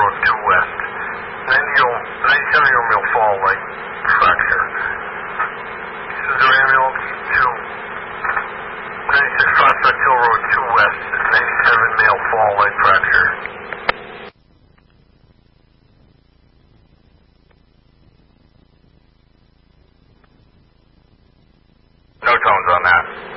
Road 2 West. 97 Yale Mill Fall Leg fracture. Scissor ambulance to 96 Prospect Hill Road 2 West. 97 male fall leg fracture. No tones on that.